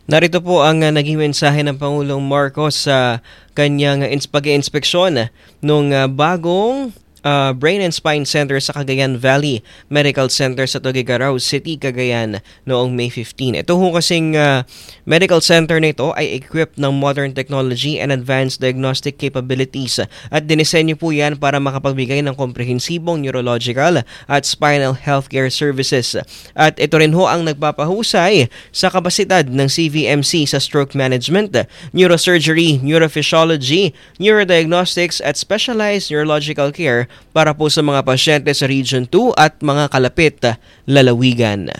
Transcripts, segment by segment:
Narito po ang naging mensahe ng Pangulong Marcos sa kanyang pag-iinspeksyon nung bagong Brain and Spine Center sa Cagayan Valley Medical Center sa Tuguegarao City, Cagayan noong May 15. Ito ho kasing medical center na ito ay equipped ng modern technology and advanced diagnostic capabilities at dinisenyo po yan para makapagbigay ng komprehensibong neurological at spinal healthcare services. At ito rin ho ang nagpapahusay sa kapasidad ng CVMC sa stroke management, neurosurgery, neurophysiology, neurodiagnostics at specialized neurological care para po sa mga pasyente sa Region 2 at mga kalapit lalawigan.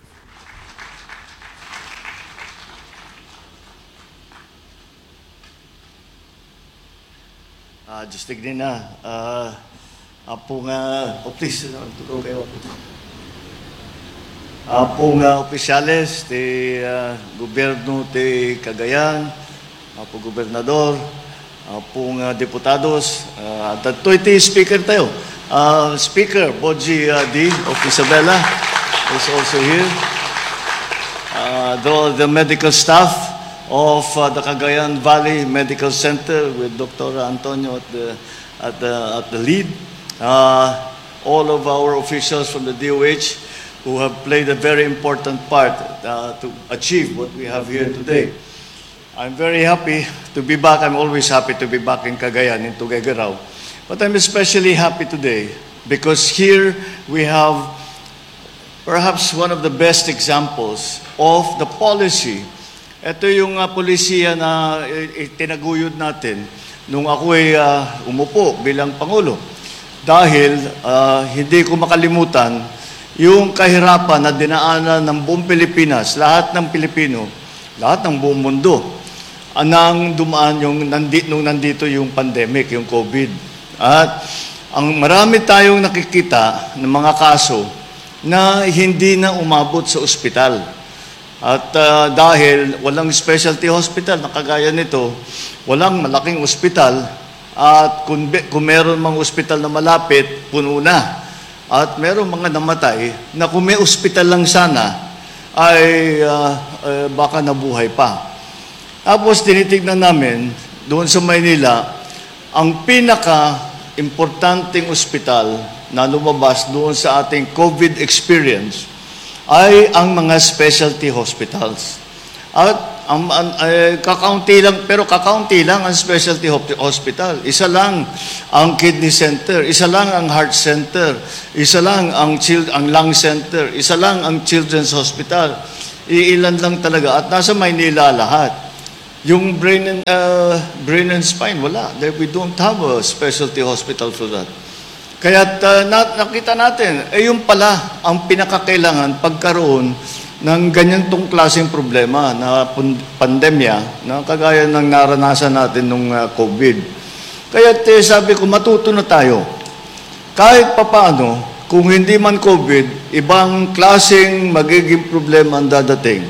Just tignan na. Apong, please, tulong kayo. Apong opisyales, ti gobyerno ti Cagayan, apong gobernador, apong deputados, dato'y ti speaker tayo. Speaker, Boji D. of Isabela is also here. The medical staff of the Cagayan Valley Medical Center with Dr. Antonio at the lead. All of our officials from the DOH who have played a very important part to achieve what we have here today. I'm very happy to be back. I'm always happy to be back in Cagayan, in Tuguegarao. But I'm especially happy today because here we have perhaps one of the best examples of the policy. Ito yung polisiya na tinaguyod natin nung ako'y umupo bilang Pangulo. Dahil hindi ko makalimutan yung kahirapan na dinaanan ng buong Pilipinas, lahat ng Pilipino, lahat ng buong mundo, anang dumaan nung nandito yung pandemic, yung COVID. At ang marami tayong nakikita ng mga kaso na hindi na umabot sa ospital. At dahil walang specialty hospital na kagaya nito, walang malaking ospital, at kung meron mang ospital na malapit, puno na. At meron mga namatay na kung may ospital lang sana, ay baka nabuhay pa. Tapos tinitignan namin doon sa Maynila, ang pinaka-importanting ospital na lumabas doon sa ating COVID experience ay ang mga specialty hospitals. At kakaunti lang ang specialty hospital. Isa lang ang kidney center, isa lang ang heart center, isa lang ang lung center, isa lang ang children's hospital. Iilan lang talaga at nasa Maynila lahat. Yung brain and spine, wala. We don't have a specialty hospital for that. Kaya nakita natin, yung pala ang pinakakailangan pagkaroon ng ganyan tong klaseng problema na pandemya na kagaya ng naranasan natin nung COVID. Kaya sabi ko, matuto na tayo. Kahit papaano, kung hindi man COVID, ibang klaseng magiging problema ang dadating,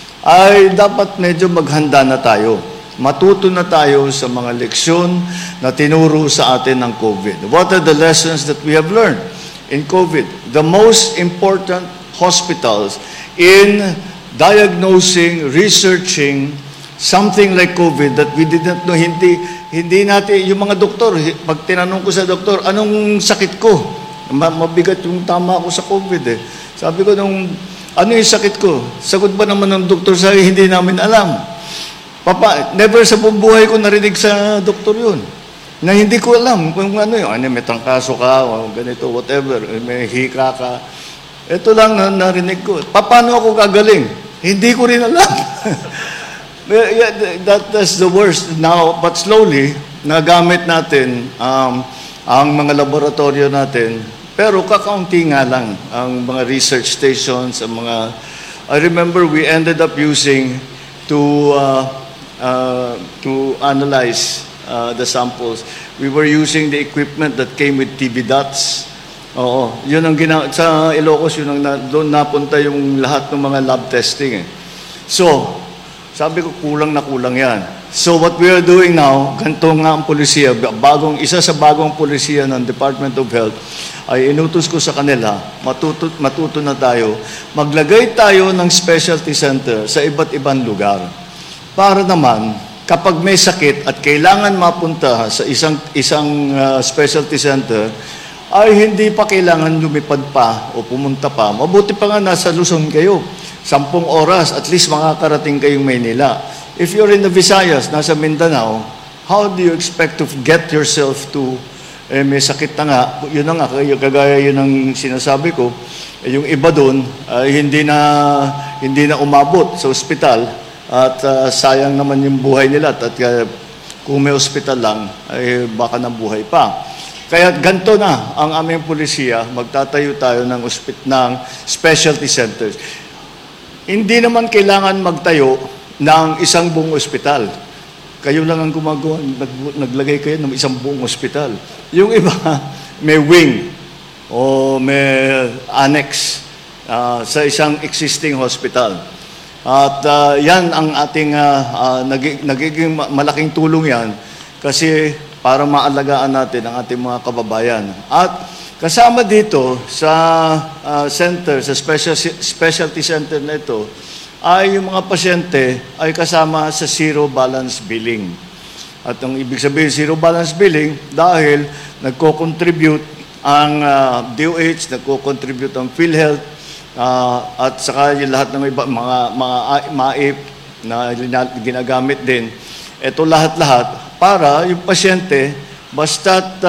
ay dapat medyo maghanda na tayo. Matuto na tayo sa mga leksyon na tinuro sa atin ng COVID. What are the lessons that we have learned in COVID? The most important hospitals in diagnosing, researching something like COVID that we didn't know, hindi natin, yung mga doktor, pag tinanong ko sa doktor, anong sakit ko? Mabigat yung tama ako sa COVID eh. Sabi ko ano yung sakit ko? Sagot ba naman ng doktor sa hindi namin alam? Papa, never sa buong buhay ko narinig sa doktor yun. Na hindi ko alam kung ano yun. May trangkaso ka, o ganito, whatever. May hika ka. Ito lang na narinig ko. Paano ako gagaling? Hindi ko rin alam. That's the worst. Now, but slowly, nagamit natin ang mga laboratorio natin. Pero kakaunti nga lang ang mga research stations, ang mga... I remember we ended up using to analyze the samples. We were using the equipment that came with TB dots. Oo, yun ang sa Ilocos, yun ang doon napunta yung lahat ng mga lab testing eh. So, sabi ko kulang na kulang yan. So what we are doing now, ganito nga ang polisiya, isa sa bagong polisiya ng Department of Health, ay inutos ko sa kanila, matuto na tayo, maglagay tayo ng specialty center sa iba't ibang lugar. Para naman, kapag may sakit at kailangan mapunta sa isang specialty center, ay hindi pa kailangan lumipad pa o pumunta pa. Mabuti pa nga nasa Luzon kayo. 10 oras, at least makakarating kayong Maynila. If you're in the Visayas, nasa Mindanao, how do you expect to get yourself to, may sakit na nga, yun na nga, kagaya yun ang sinasabi ko, yung iba doon, hindi na umabot sa ospital, at sayang naman yung buhay nila, at kung may ospital lang, ay baka nabuhay pa. Kaya ganito na ang aming polisiya, magtatayo tayo ng specialty centers. Hindi naman kailangan magtayo ng isang buong ospital. Kayo lang ang gumagawa, naglagay kayo ng isang buong ospital. Yung iba, may wing o may annex sa isang existing hospital. At yan ang ating nagiging malaking tulong yan kasi para maalagaan natin ang ating mga kababayan. At kasama dito sa center, sa specialty center na ito, ay yung mga pasyente ay kasama sa zero balance billing. At ang ibig sabihin zero balance billing dahil nagko-contribute ang DOH, nagko-contribute ang PhilHealth, at saka yung lahat ng mga MAIP na ginagamit din. Ito lahat-lahat para yung pasyente, basta't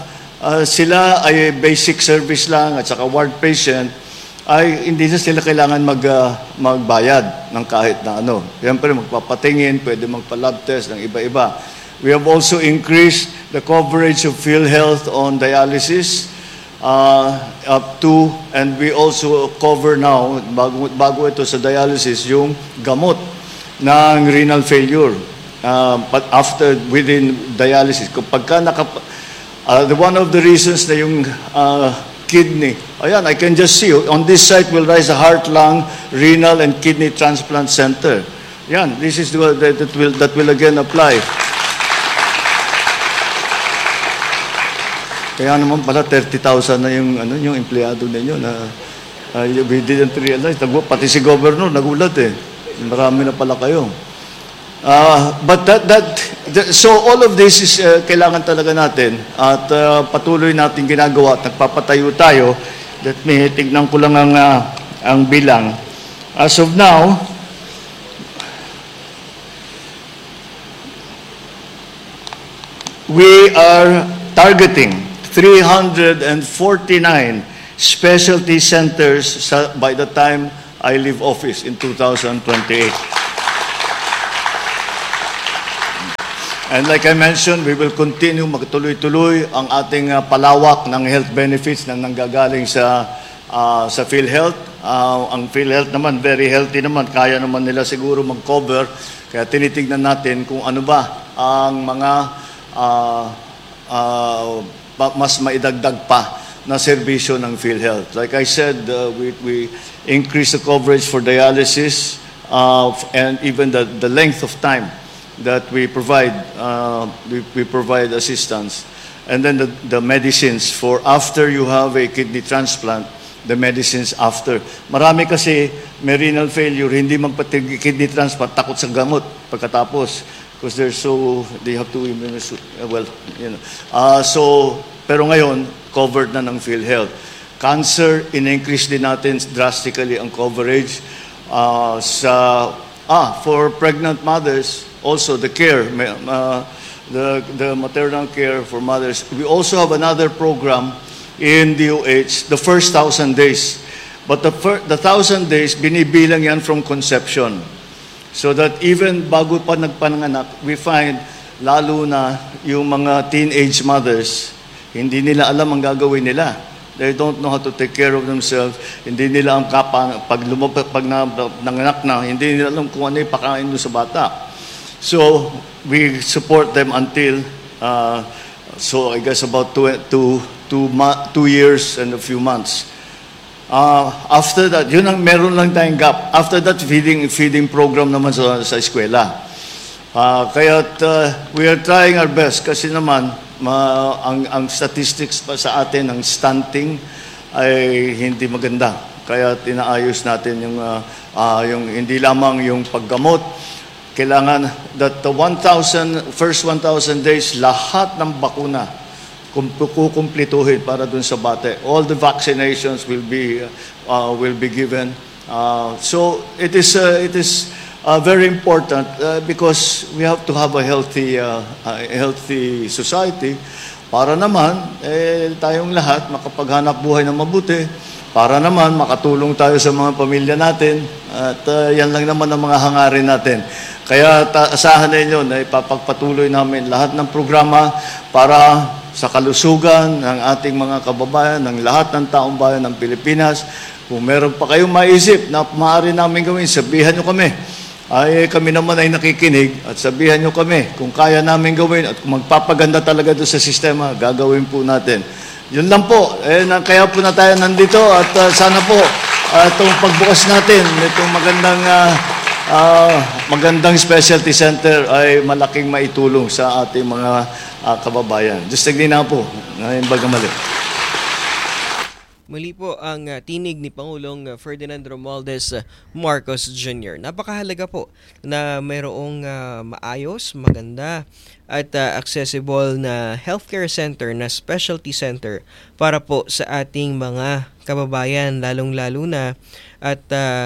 sila ay basic service lang at saka ward patient, ay hindi na sila kailangan magbayad ng kahit na ano. Siyempre, magpapatingin, pwede magpa-lab test ng iba-iba. We have also increased the coverage of PhilHealth on dialysis up to, and we also cover now, bago ito sa dialysis, yung gamot ng renal failure. But within dialysis, kapag one of the reasons na yung kidney. Ayan, I can just see, on this site will rise a heart, lung, renal, and kidney transplant center. Yan, this is that will again apply. Kaya naman pala 30,000 na yung empleyado ninyo na we didn't realize. Pati si Governor nagulat eh. Marami na pala kayo. But so all of this is kailangan talaga natin at patuloy natin ginagawa at nagpapatayo tayo. Let me tignan ko lang ang bilang. As of now, we are targeting 349 specialty centers by the time I leave office in 2028. And like I mentioned, we will continue magtuloy-tuloy ang ating palawak ng health benefits na nanggagaling sa PhilHealth. Ang PhilHealth naman, very healthy naman. Kaya naman nila siguro mag-cover. Kaya tinitignan natin kung ano ba ang mga mas maidagdag pa na serbisyo ng PhilHealth. Like I said, we increase the coverage for dialysis and even the length of time that we provide assistance. And then the medicines for after you have a kidney transplant, the medicines after. Marami kasi may renal failure, hindi magpa-kidney transplant, takot sa gamot pagkatapos. Because they have to, pero ngayon, covered na ng PhilHealth. Cancer, in-increase din natin drastically ang coverage. For pregnant mothers, also the care, the maternal care for mothers. We also have another program in DOH, the first 1,000 days. But the 1,000 days, binibilang yan from conception. So that even bago pa nagpanganak, we find lalo na yung mga teenage mothers, hindi nila alam ang gagawin nila. They don't know how to take care of themselves. Hindi nila ang pag nanganak na, hindi nila alam kung ano yung pakain sa bata. So, we support them until, I guess about 2 years and a few months. After that, meron lang tayong gap. After that, feeding program naman sa eskwela. We are trying our best kasi naman ang statistics pa sa atin ng stunting ay hindi maganda. Kaya inaayos natin yung hindi lamang yung paggamot. Kailangan that the first 1,000 days, lahat ng bakuna kukumplituhin para dun sa bate. All the vaccinations will be given. So it is very important because we have to have a healthy society para naman tayong lahat makapaghanap buhay ng mabuti, para naman makatulong tayo sa mga pamilya natin at yan lang naman ang mga hangarin natin. Kaya asahan ninyo na ipapagpatuloy namin lahat ng programa para sa kalusugan ng ating mga kababayan, ng lahat ng taong bayan ng Pilipinas. Kung meron pa kayong maisip na maaari namin gawin, sabihan nyo kami. Kami naman ay nakikinig at sabihan nyo kami kung kaya namin gawin at kung magpapaganda talaga doon sa sistema, gagawin po natin. Yun lang po. Kaya po na tayo nandito at sana po itong pagbukas natin, itong magandang specialty center ay malaking maitulong sa ating mga kababayan. Just na po. Ngayon bagamali. Muli po ang tinig ni Pangulong Ferdinand Romualdez Marcos Jr. Napakahalaga po na mayroong maayos, maganda at accessible na healthcare center, na specialty center para po sa ating mga kababayan, lalong-lalo na at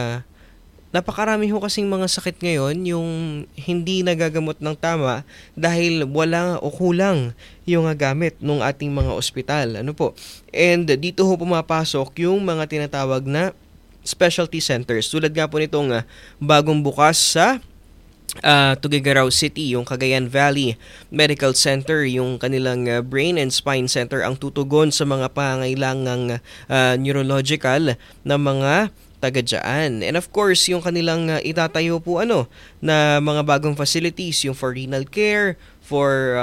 napakarami ho kasing mga sakit ngayon yung hindi nagagamot ng tama dahil wala o kulang yung gamit ng ating mga ospital. Ano po? And dito ho pumapasok yung mga tinatawag na specialty centers. Tulad nga po nitong bagong bukas sa Tuguegarao City, yung Cagayan Valley Medical Center, yung kanilang Brain and Spine Center ang tutugon sa mga pangangailangang neurological na mga taga dyan. And of course, yung kanilang itatayo po na mga bagong facilities, yung for renal care, for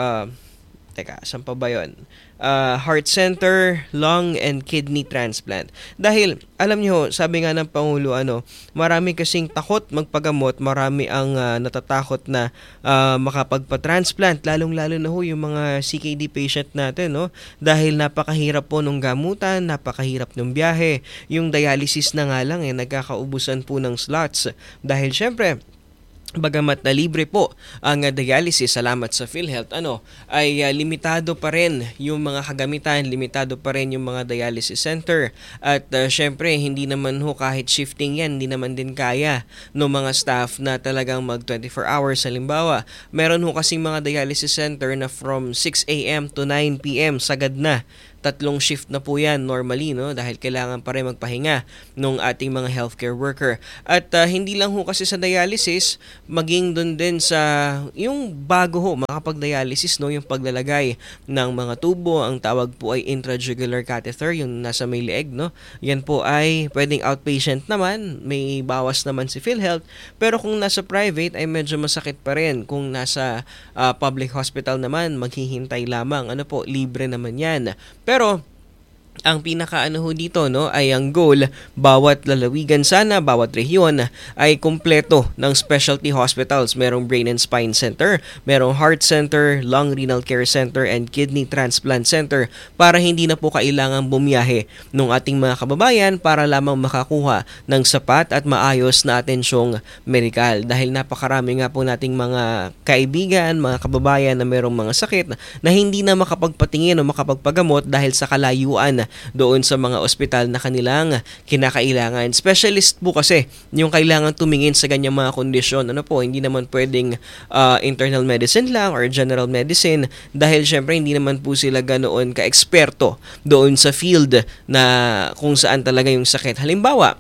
saan pa ba yun? Heart center, lung and kidney transplant. Dahil, alam nyo, sabi nga ng Pangulo, marami kasing takot magpagamot, marami ang natatakot na makapagpa-transplant, lalong-lalo na ho yung mga CKD patient natin, no? Dahil napakahirap po nung gamutan, napakahirap nung biyahe, yung dialysis na nga lang, nagkakaubusan po ng slots. Dahil syempre, bagamat na libre po ang dialysis, salamat sa PhilHealth, ay limitado pa rin yung mga kagamitan, limitado pa rin yung mga dialysis center. At syempre, hindi naman ho kahit shifting yan, hindi naman din kaya ng mga staff na talagang mag 24 hours. Halimbawa, meron ho kasing mga dialysis center na from 6 a.m. to 9 p.m. sagad na. 3 shift na po yan normally, no? Dahil kailangan pa rin magpahinga ng ating mga healthcare worker. At hindi lang ho kasi sa dialysis, maging doon din sa yung bago ho makapag-dialysis, no? Yung paglalagay ng mga tubo, ang tawag po ay intrajugular catheter, yung nasa may leeg, no? Yan po ay pwedeng outpatient naman, may bawas naman si PhilHealth. Pero kung nasa private ay medyo masakit pa rin. Kung nasa public hospital naman, maghihintay lamang. Libre naman yan. Pero ang pinaka-ho dito, no, ay ang goal, bawat lalawigan sana, bawat rehiyon ay kumpleto ng specialty hospitals. Merong Brain and Spine Center, merong Heart Center, Lung Renal Care Center, and Kidney Transplant Center para hindi na po kailangang bumiyahe ng ating mga kababayan para lamang makakuha ng sapat at maayos na atensyong medikal. Dahil napakarami nga po nating mga kaibigan, mga kababayan na merong mga sakit na hindi na makapagpatingin o makapagpagamot dahil sa kalayuan doon sa mga ospital na kanilang kinakailangan. Specialist po kasi yung kailangan tumingin sa ganyang mga kondisyon. Hindi naman pwedeng internal medicine lang or general medicine dahil syempre hindi naman po sila ganoon ka-eksperto doon sa field na kung saan talaga yung sakit. Halimbawa,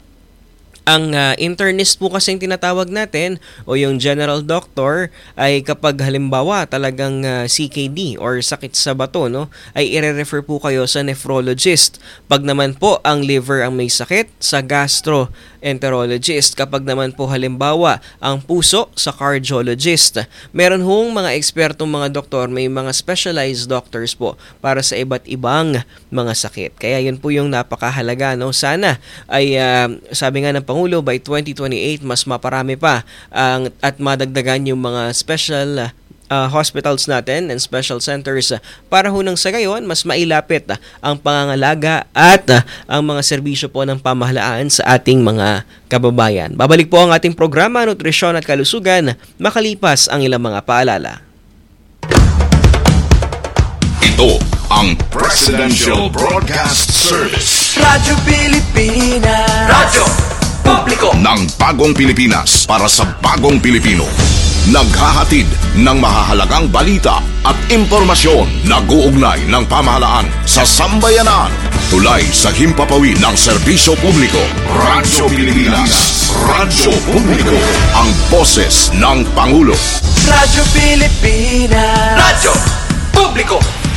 ang internist po kasing tinatawag natin o yung general doctor ay kapag halimbawa talagang CKD or sakit sa bato, no, ay i-refer po kayo sa nephrologist. Pag naman po ang liver ang may sakit, sa gastroenterologist. Kapag naman po halimbawa ang puso, sa cardiologist. Meron hong mga ekspertong mga doktor, may mga specialized doctors po para sa iba't ibang mga sakit. Kaya yun po yung napakahalaga, no. Sana ay sabi nga ng Pangulo, Pangulo by 2028 mas maparami pa at madagdagan yung mga special hospitals natin and special centers para hunang sa gayon mas mailapit ang pangangalaga at ang mga serbisyo po ng pamahalaan sa ating mga kababayan. Babalik po ang ating programa Nutrisyon at Kalusugan makalipas ang ilang mga paalala. Ito ang Presidential Broadcast Service. Radyo Pilipinas. Radyo Publiko ng Bagong Pilipinas para sa Bagong Pilipino. Naghahatid ng mahahalagang balita at impormasyon na guugnay ng pamahalaan sa sambayanan. Tulay sa himpapawid ng serbisyo publiko. Radyo Pilipinas. Radyo Publiko. Ang boses ng Pangulo. Radyo Pilipinas. Radyo Publiko.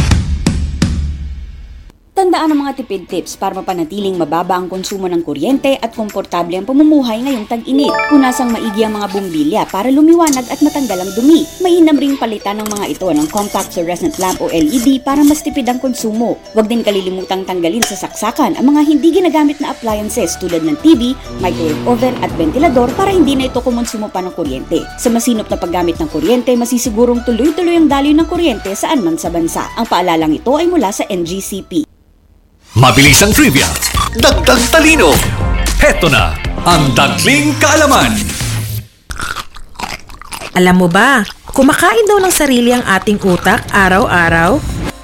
Tandaan ang mga tipid tips para mapanatiling mababa ang konsumo ng kuryente at komportable ang pamumuhay ngayong tag-init. Punasang maigi ang mga bumbilya para lumiwanag at matanggal ang dumi. Mainam ring palitan ng mga ito ng compact fluorescent lamp o LED para mas tipid ang konsumo. Huwag din kalilimutang tanggalin sa saksakan ang mga hindi ginagamit na appliances tulad ng TV, microwave oven at ventilador para hindi na ito kumonsumo pa ng kuryente. Sa masinop na paggamit ng kuryente, masisigurong tuloy-tuloy ang daloy ng kuryente saan man sa bansa. Ang paalalang ito ay mula sa NGCP. Mabilis ang trivia, dagdag talino. Heto na ang Dagling Kaalaman. Alam mo ba, kumakain daw ng sarili ang ating utak araw-araw?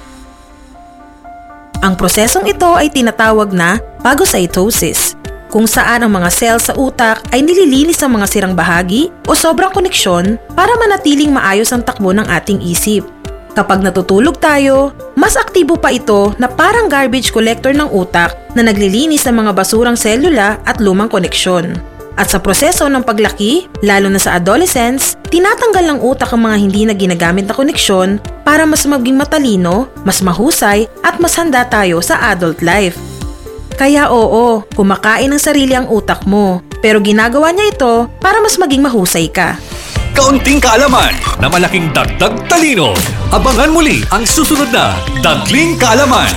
Ang prosesong ito ay tinatawag na phagocytosis, kung saan ang mga cell sa utak ay nililinis ang mga sirang bahagi o sobrang koneksyon para manatiling maayos ang takbo ng ating isip. Kapag natutulog tayo, mas aktibo pa ito na parang garbage collector ng utak na naglilinis ng mga basurang selula at lumang koneksyon. At sa proseso ng paglaki, lalo na sa adolescents, tinatanggal ng utak ang mga hindi na ginagamit na koneksyon para mas maging matalino, mas mahusay at mas handa tayo sa adult life. Kaya oo, kumakain ng sarili ang utak mo, pero ginagawa niya ito para mas maging mahusay ka. Kaunting kaalaman na malaking dagdag talino. Abangan muli ang susunod na Dagling Kaalaman.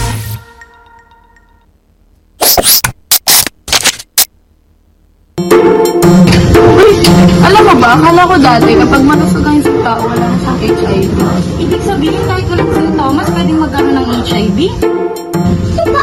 Alam mo ba, akala ko dati kapag manusog ang isang tao, wala na siyang HIV. Ibig sabihin kahit walang sintomas, pwedeng magkaroon ng HIV? Diba?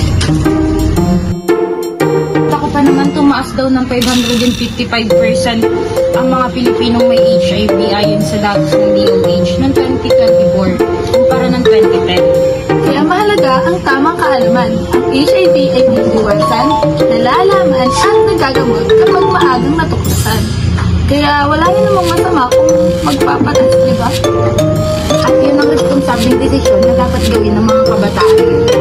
Ako pa naman tumaas daw ng 555% ang mga Pilipinong may HIV ayon sa datos ng DOH noong 2024 kumpara ng 2010. Kaya mahalaga ang tamang kaalaman. Ang HIV ay biniwasan, nalalaman at nagagamot kapag maagang natuklasan. Kaya wala rin namang masama kung magpapatas, di ba? At yun ang responsabling desisyon na dapat gawin ng mga kabataan.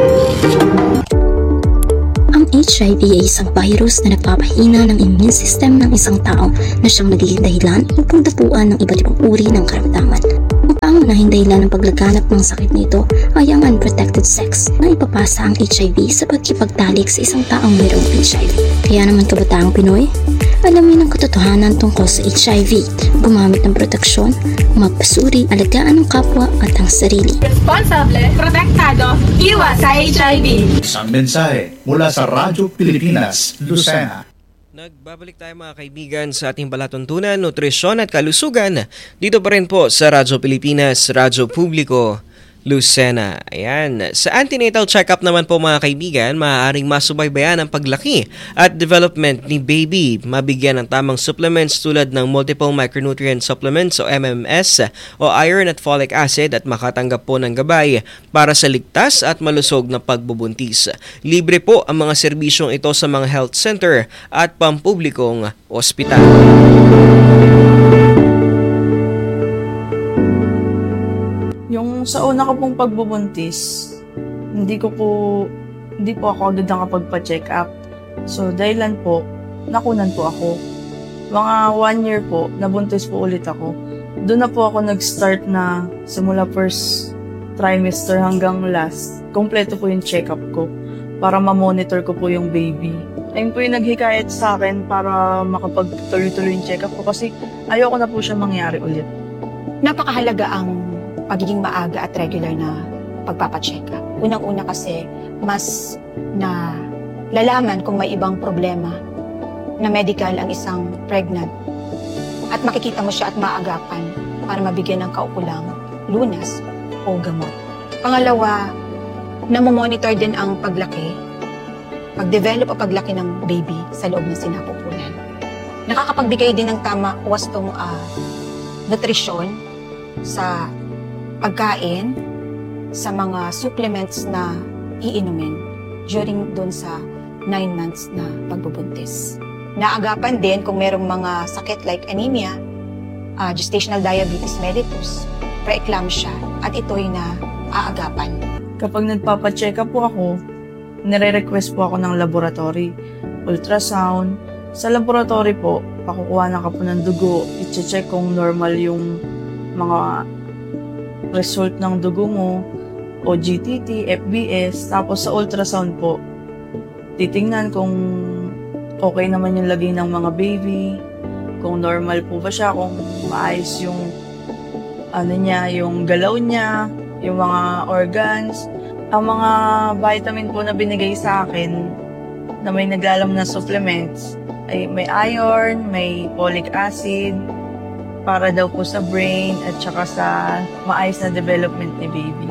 Ang HIV ay isang virus na nagpapahina ng immune system ng isang tao na siyang nagiging dahilan upang dapuan ng iba't ibang uri ng karamdaman. Ang pangunahing dahilan ng paglaganap ng sakit nito ay ang unprotected sex na ipapasa ang HIV sa pagkipagtalik sa isang taong mayroong HIV. Kaya naman kabataang Pinoy, alamin ang katotohanan tungkol sa HIV, gumamit ng proteksyon, magpasuri, alagaan ang kapwa at ang sarili. Responsable, protektado, iwas sa HIV. Isang mensahe mula sa Radyo Pilipinas, Lucena. Nagbabalik tayo mga kaibigan sa ating palatuntunan, nutrisyon at kalusugan. Dito pa rin po sa Radyo Pilipinas, Radyo Publiko, Lucena. Ayan. Sa antenatal check-up naman po mga kaibigan, maaaring masubaybayan ang paglaki at development ni baby. Mabigyan ng tamang supplements tulad ng multiple micronutrient supplements o MMS o iron at folic acid at makatanggap po ng gabay para sa ligtas at malusog na pagbubuntis. Libre po ang mga serbisyong ito sa mga health center at pampublikong ospital. Yung sa una ko pong pagbubuntis, hindi po ako agad nakapagpa-check up. So, dahilan po, nakunan po ako. Mga 1 year po, nabuntis po ulit ako. Doon na po ako nag-start na simula first trimester hanggang last. Kompleto po yung check-up ko para ma-monitor ko po yung baby. Ayun po yung naghikayat sa akin para makapagtuloy-tuloy yung check-up ko kasi ayoko na po siya mangyari ulit. Napakahalaga ang pagiging maaga at regular na pagpapacheck up. Unang-una kasi, mas na lalaman kung may ibang problema na medical ang isang pregnant at makikita mo siya at maagapan para mabigyan ng kaukulang lunas o gamot. Pangalawa, namomonitor din ang pag-develop o paglaki ng baby sa loob ng sinapupunan. Nakakapagbigay din ng tama wastong nutrisyon sa pagkain, sa mga supplements na iinumin during doon sa 9 months na pagbubuntis. Naagapan din kung merong mga sakit like anemia, gestational diabetes mellitus, preeclampsia, at ito'y naaagapan. Kapag nagpapacheck up po ako, nire-request po ako ng laboratory, ultrasound. Sa laboratory po, pakukuha na ka po ng dugo, i-check kung normal yung mga result ng dugo mo, o GTT, FBS, tapos sa ultrasound po, titingnan kung okay naman yung lagay ng mga baby, kung normal po ba siya, kung maayos yung yung galaw niya, yung mga organs. Ang mga vitamin po na binigay sa akin na may naglalam na supplements ay may iron, may folic acid para daw po sa brain at saka sa maayos na development ni baby.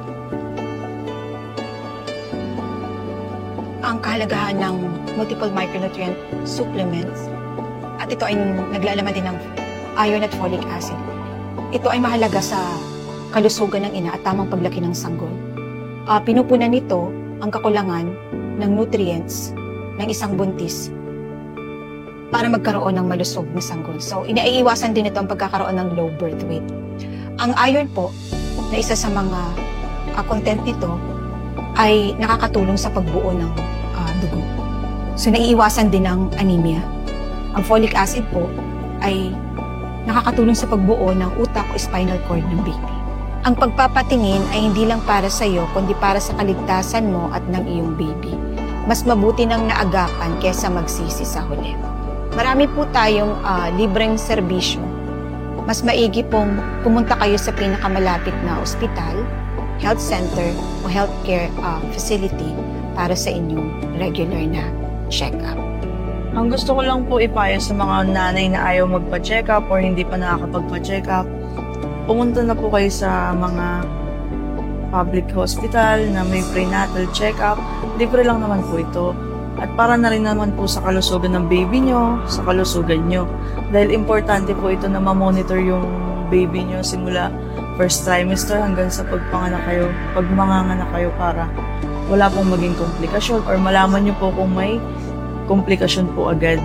Ang kahalagahan ng multiple micronutrient supplements at ito ay naglalaman din ng iron at folic acid. Ito ay mahalaga sa kalusugan ng ina at tamang paglaki ng sanggol. Pinupunan nito ang kakulangan ng nutrients ng isang buntis para magkaroon ng malusog na sanggol. So, inaiiwasan din ito ang pagkakaroon ng low birth weight. Ang iron po, na isa sa mga content nito, ay nakakatulong sa pagbuo ng dugo. So, naiiwasan din ang anemia. Ang folic acid po ay nakakatulong sa pagbuo ng utak o spinal cord ng baby. Ang pagpapatingin ay hindi lang para sa iyo, kundi para sa kaligtasan mo at ng iyong baby. Mas mabuti nang naagapan kaysa magsisi sa huli. Marami po tayong libreng serbisyo. Mas maigi pong pumunta kayo sa pinakamalapit na ospital, health center o healthcare facility para sa inyong regular na check-up. Ang gusto ko lang po ipayo sa mga nanay na ayaw magpa-check up or hindi pa nakakapagpa-check up, pumunta na po kayo sa mga public hospital na may prenatal check-up. Libre lang naman po ito. At para na rin naman po sa kalusugan ng baby nyo, sa kalusugan nyo. Dahil importante po ito na ma-monitor yung baby nyo simula first trimester hanggang sa pagmanganak kayo para wala pong maging komplikasyon or malaman nyo po kung may komplikasyon po agad.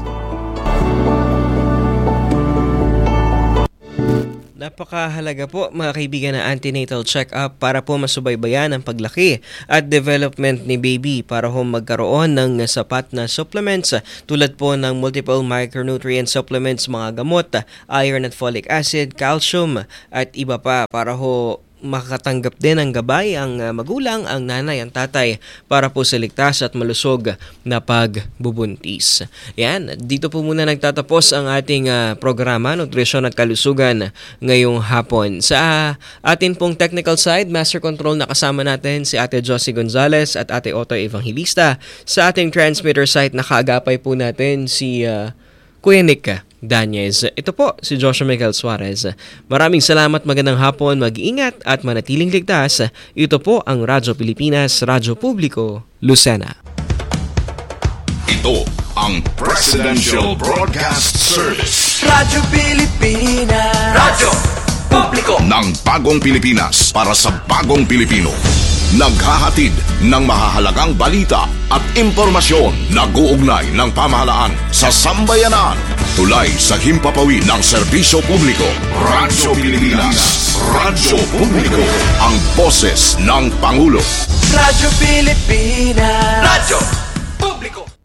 Napakahalaga po mga kaibigan na antenatal check-up para po masubaybayan ang paglaki at development ni baby para ho magkaroon ng sapat na supplements tulad po ng multiple micronutrient supplements, mga gamot, iron at folic acid, calcium at iba pa para ho makatanggap din ng gabay ang magulang, ang nanay, ang tatay para po sa ligtas at malusog na pagbubuntis. Yan, dito po muna nagtatapos ang ating programa, Nutrisyon at Kalusugan ngayong hapon. Sa atin pong technical side, Master Control, nakasama natin si Ate Josie Gonzalez at Ate Otoy Evangelista. Sa ating transmitter site, nakaagapay po natin si Kuya Nick Danyes. Ito po si Joshua Miguel Suarez. Maraming salamat, magandang hapon, mag-iingat at manatiling ligtas. Ito po ang Radyo Pilipinas, Radyo Publiko, Lucena. Ito ang Presidential Broadcast Service. Radyo Pilipinas, Radyo Publiko ng Bagong Pilipinas para sa Bagong Pilipino. Naghahatid ng mahahalagang balita at impormasyon na guugnay ng pamahalaan sa sambayanan. Tulay sa himpapawid ng serbisyo publiko. Radyo Pilipinas, Radyo Publiko, ang boses ng Pangulo. Radyo Pilipinas, Radyo Publiko.